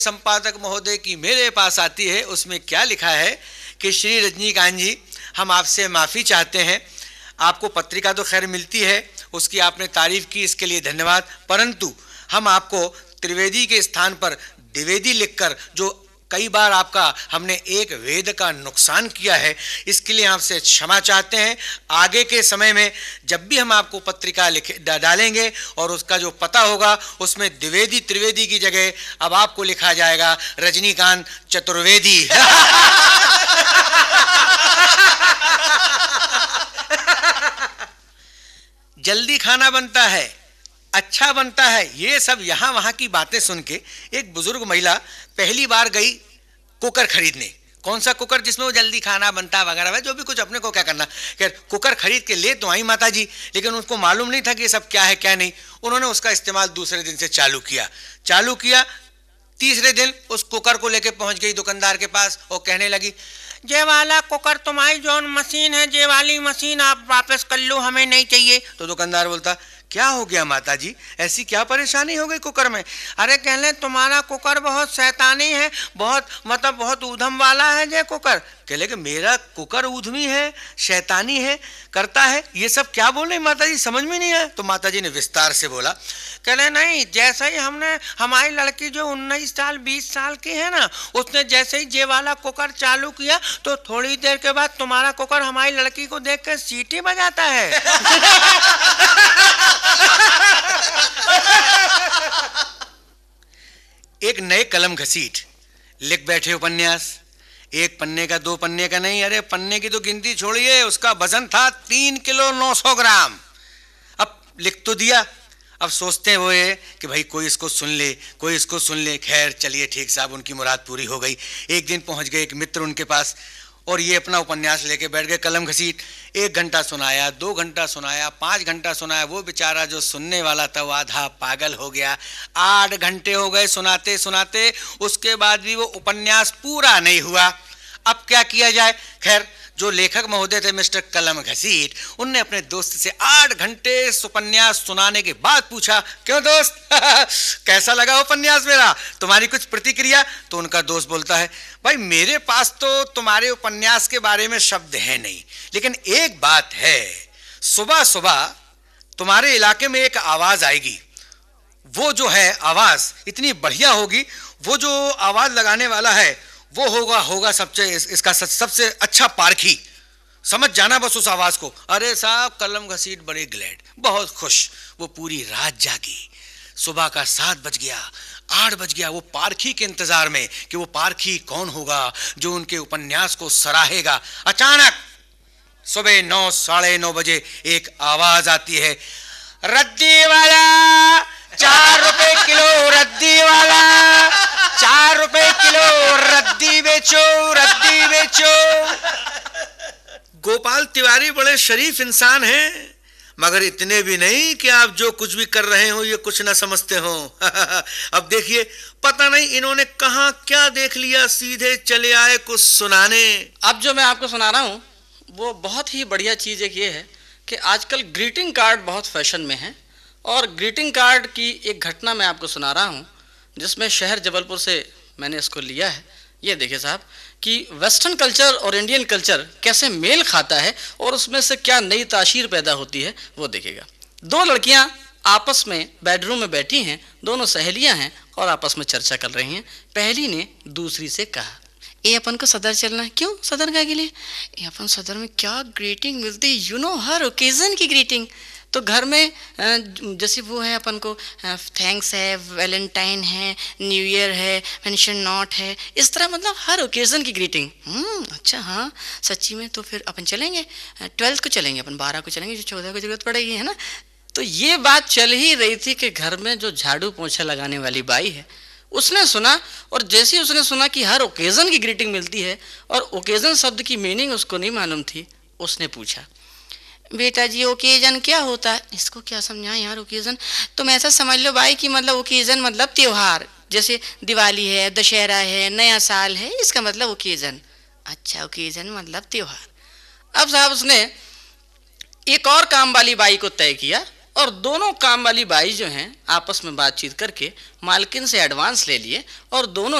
संपादक महोदय की मेरे पास आती है, उसमें क्या लिखा है कि श्री रजनीकांत जी, हम आपसे माफ़ी चाहते हैं। आपको पत्रिका तो खैर मिलती है, उसकी आपने तारीफ की, इसके लिए धन्यवाद, परंतु हम आपको त्रिवेदी के स्थान पर द्विवेदी लिखकर जो कई बार आपका हमने एक वेद का नुकसान किया है, इसके लिए आपसे क्षमा चाहते हैं। आगे के समय में जब भी हम आपको पत्रिका डालेंगे और उसका जो पता होगा उसमें द्विवेदी त्रिवेदी की जगह अब आपको लिखा जाएगा रजनीकांत चतुर्वेदी। जल्दी खाना बनता है, अच्छा बनता है, ये सब यहाँ वहाँ की बातें सुन के एक बुजुर्ग महिला पहली बार गई कुकर खरीदने। कौन सा कुकर? जिसमें वो जल्दी खाना बनता वगैरह, जो भी कुछ, अपने को क्या करना। खैर कुकर खरीद के ले तो आई माता जी, लेकिन उनको मालूम नहीं था कि ये सब क्या है क्या नहीं। उन्होंने उसका इस्तेमाल दूसरे दिन से चालू किया। तीसरे दिन उस कुकर को लेके पहुंच गई दुकानदार के पास और कहने लगी, ये वाला कुकर तुम्हारी जौन मशीन है, ये वाली मशीन आप वापस कर लो, हमें नहीं चाहिए। तो दुकानदार बोलता, क्या हो गया माता जी, ऐसी क्या परेशानी हो गई कुकर में? अरे कहले तुम्हारा कुकर बहुत शैतानी है, बहुत ऊधम वाला है ये कुकर। कहले कि मेरा कुकर ऊधमी है, शैतानी है, करता है, ये सब क्या बोल रहे माता जी, समझ में नहीं आया। तो माता जी ने विस्तार से बोला, कहले नहीं, जैसे ही हमने, हमारी लड़की जो 19 साल 20 साल की है ना, उसने जैसे ही ये वाला कुकर चालू किया तो थोड़ी देर के बाद तुम्हारा कुकर हमारी लड़की को देख कर सीटी बजाता है। एक नए कलम घसीट लिख बैठे उपन्यास, एक पन्ने का, 2 पन्ने का नहीं, अरे पन्ने की तो गिनती छोड़िए, उसका वजन था 3 किलो 900 ग्राम। अब लिख तो दिया, अब सोचते हैं वो ये कि भाई कोई इसको सुन ले। खैर चलिए ठीक साहब, उनकी मुराद पूरी हो गई। एक दिन पहुंच गए एक मित्र उनके पास और ये अपना उपन्यास लेके बैठ गए कलम घसीट। 1 घंटा सुनाया, 2 घंटा सुनाया, 5 घंटा सुनाया। वो बेचारा जो सुनने वाला था वो आधा पागल हो गया। 8 घंटे हो गए सुनाते सुनाते, उसके बाद भी वो उपन्यास पूरा नहीं हुआ। अब क्या किया जाए? खैर जो लेखक महोदय थे मिस्टर कलम घसीट, उनने अपने दोस्त से 8 घंटे उपन्यास सुनाने के बाद पूछा, क्यों दोस्त, कैसा लगा उपन्यास मेरा, तुम्हारी कुछ प्रतिक्रिया? तो उनका दोस्त बोलता है, भाई मेरे पास तो तुम्हारे उपन्यास के बारे में शब्द है नहीं, लेकिन एक बात है, सुबह सुबह तुम्हारे इलाके में एक आवाज आएगी, वो जो है आवाज इतनी बढ़िया होगी, वो जो आवाज लगाने वाला है वो होगा सबसे अच्छा पारखी, समझ जाना बस उस आवाज को। अरे साहब कलम घसीट बड़े ग्लैड, बहुत खुश। वो पूरी रात जागी, सुबह का 7 बज गया, 8 बज गया, वो पारखी के इंतजार में कि वो पारखी कौन होगा जो उनके उपन्यास को सराहेगा। अचानक सुबह 9 साढ़े 9 बजे एक आवाज आती है, रद्दी वाला 4 रुपए किलो, रद्दी वाला 4 रुपए किलो, रद्दी बेचो। गोपाल तिवारी बड़े शरीफ इंसान हैं, मगर इतने भी नहीं कि आप जो कुछ भी कर रहे हो ये कुछ ना समझते हो। अब देखिए, पता नहीं इन्होंने कहाँ क्या देख लिया, सीधे चले आए कुछ सुनाने। अब जो मैं आपको सुना रहा हूँ वो बहुत ही बढ़िया चीज़ एक ये है कि आजकल ग्रीटिंग कार्ड बहुत फैशन में है, और ग्रीटिंग कार्ड की एक घटना मैं आपको सुना रहा हूँ जिसमें शहर जबलपुर से मैंने इसको लिया है। ये देखिए साहब कि वेस्टर्न कल्चर और इंडियन कल्चर कैसे मेल खाता है और उसमें से क्या नई तासीर पैदा होती है, वो देखिएगा। 2 लड़कियां आपस में बेडरूम में बैठी हैं, दोनों सहेलियां हैं और आपस में चर्चा कर रही हैं। पहली ने दूसरी से कहा, ये अपन को सदर चलना है। क्यों सदर का के लिए? ये अपन सदर में क्या ग्रीटिंग मिलती, यू नो, हर ओकेजन की ग्रीटिंग। तो घर में जैसे वो है, अपन को थैंक्स है, वैलेंटाइन है, न्यू ईयर है, मेंशन नॉट है, इस तरह मतलब हर ओकेजन की ग्रीटिंग। अच्छा हाँ सच्ची में, तो फिर अपन चलेंगे 12 को चलेंगे, अपन 12 को चलेंगे, जो 14 को जरूरत पड़ेगी, है ना। तो ये बात चल ही रही थी कि घर में जो झाड़ू पोछा लगाने वाली बाई है उसने सुना, और जैसे ही उसने सुना कि हर ओकेजन की ग्रीटिंग मिलती है और ओकेजन शब्द की मीनिंग उसको नहीं मालूम थी, उसने पूछा, बेटा जी ओकेजन क्या होता है? इसको क्या समझाएं यार ओकेजन? तुम ऐसा समझ लो भाई कि मतलब ओकेजन मतलब त्योहार, जैसे दिवाली है, दशहरा है, नया साल है, इसका मतलब ओकेजन। अच्छा ओकेजन मतलब त्योहार। अब साहब उसने एक और काम वाली बाई को तय किया और दोनों काम वाली बाई जो हैं आपस में बातचीत करके मालकिन से एडवांस ले लिए और दोनों